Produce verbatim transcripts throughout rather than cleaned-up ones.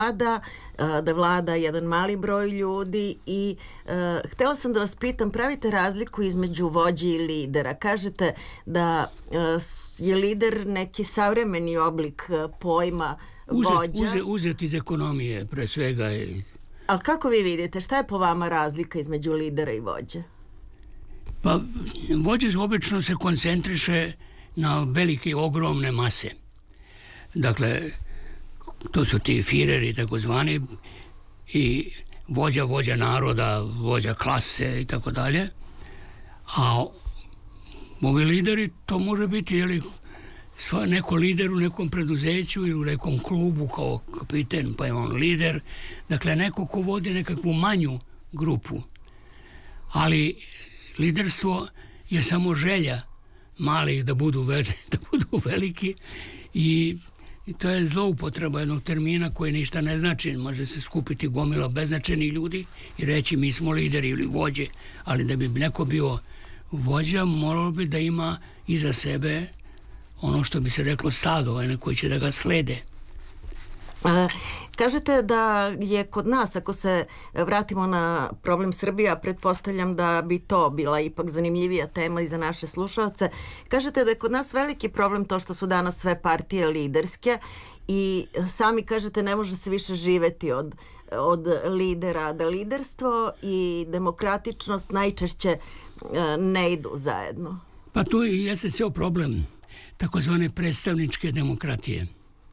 vlada, da vlada jedan mali broj ljudi i uh, htjela sam da vas pitam, pravite razliku između vođe i lidera. Kažete da uh, je lider neki savremeni oblik uh, pojma vođa. Uzet, uzet iz ekonomije, pre svega. Je... Ali kako vi vidite, šta je po vama razlika između lidera i vođe? Pa, vođe obično se koncentriše na velike, ogromne mase. Dakle, to su ti fireri takozvani i vođa, vođa naroda, vođa klase i tako dalje. A ovi lideri, to može biti jeli, neko lider u nekom preduzeću ili u nekom klubu kao kapiten, pa je on lider. Dakle, neko ko vodi nekakvu manju grupu. Ali liderstvo je samo želja malih da budu, veli, da budu veliki i I to je zloupotreba jednog termina koji ništa ne znači. Može se skupiti gomila beznačajnih ljudi i reći mi smo lideri ili vođe, ali da bi neko bio vođa, moralo bi da ima iza sebe ono što bi se reklo stado, one koji će da ga slede. E, kažete da je kod nas, ako se vratimo na problem Srbija, pretpostavljam da bi to bila ipak zanimljivija tema i za naše slušalce. Kažete da je kod nas veliki problem to što su danas sve partije liderske i sami kažete ne može se više živeti od, od lidera, da liderstvo i demokratičnost najčešće ne idu zajedno. Pa tu jeste ceo problem takozvane predstavničke demokratije.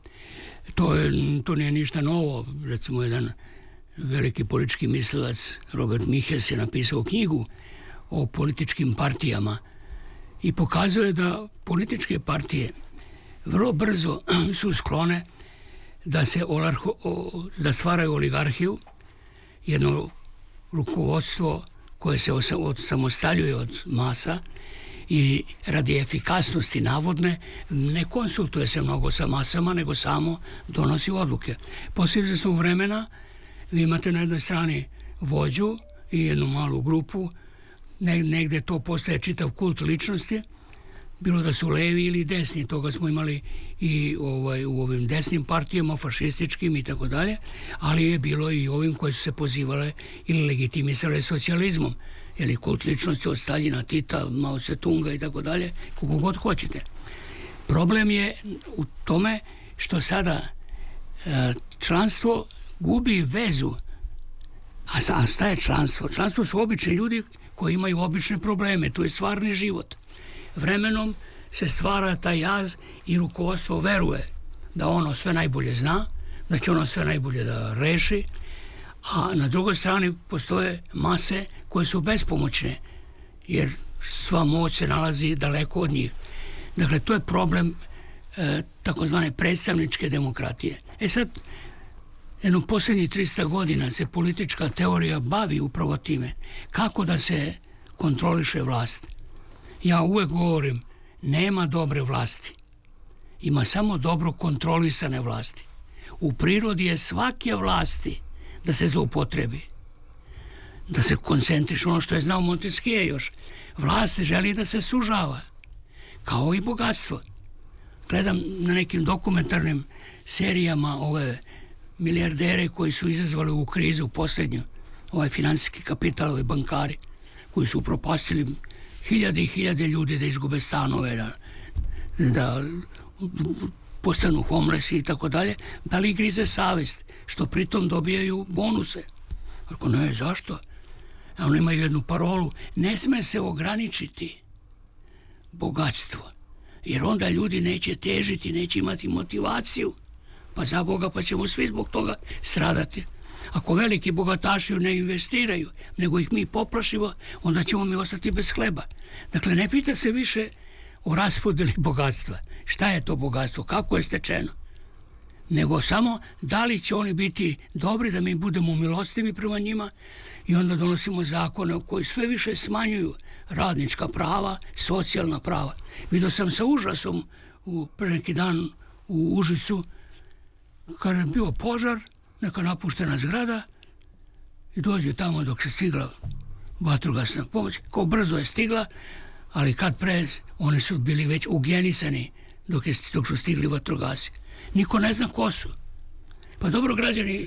To, je, to nije ništa novo. Recimo, jedan veliki politički mislilac Robert Michels je napisao knjigu o političkim partijama i pokazuje da političke partije vrlo brzo su sklone da se olarho, da stvaraju oligarhiju, jedno rukovodstvo koje se osamostaljuje od masa i radi efikasnosti navodne ne konsultuje se mnogo sa masama, nego samo donosi odluke. Poslije izvesnog vremena vi imate na jednoj strani vođu i jednu malu grupu, negde to postaje čitav kult ličnosti, bilo da su levi ili desni, toga smo imali i ovaj, u ovim desnim partijama, fašističkim i tako dalje, ali je bilo i ovim koje su se pozivale ili legitimisale socijalizmom, ili kult ličnosti od Staljina, Tita, Mao Tse-tunga i tako dalje, kako god hoćete. Problem je u tome što sada e, članstvo gubi vezu. A, a šta je članstvo? Članstvo su obični ljudi koji imaju obične probleme, to je stvarni život. Vremenom se stvara taj jaz i rukovodstvo veruje da ono sve najbolje zna, da će ono sve najbolje da reši, a na drugoj strani postoje mase koje su bespomoćne, jer sva moć se nalazi daleko od njih. Dakle, to je problem e, takozvane predstavničke demokratije. E sad, jedno posljednjih tristo godina se politička teorija bavi upravo time kako da se kontroliše vlast. Ja uvek govorim, nema dobre vlasti. Ima samo dobro kontrolisane vlasti. U prirodi je svake vlasti da se zloupotrebi. Da se koncentriše ono što je znao Montesquieu još. Vlast se želi da se sužava. Kao i bogatstvo. Gledam na nekim dokumentarnim serijama ove milijardere koji su izazvali u krizu posljednju. Ovaj finansijski kapital, ove bankari koji su propastili hiljade i hiljade ljudi da izgube stanove, da, da postanu homelessi i tako dalje. Da li grize savest? Što pritom dobijaju bonuse. Ako ne, zašto? A oni imaju jednu parolu, ne sme se ograničiti bogatstvo, jer onda ljudi neće težiti, neće imati motivaciju, pa za Boga pa ćemo svi zbog toga stradati. Ako veliki bogataši ne investiraju, nego ih mi poplašimo, onda ćemo mi ostati bez hleba. Dakle, ne pita se više o raspodeli bogatstva. Šta je to bogatstvo? Kako je stečeno? Nego samo da li će oni biti dobri, da mi budemo milostivi prema njima i onda donosimo zakone koji sve više smanjuju radnička prava, socijalna prava. Vidio sam sa užasom u, pre neki dan u Užicu kada je bio požar, neka napuštena zgrada i dođe tamo dok se stigla vatrogasna pomoć. Kao brzo je stigla, ali kad pre oni su bili već ugenisani dok, je, dok su stigli vatrogasci. Niko ne zna ko su. Pa dobro, građani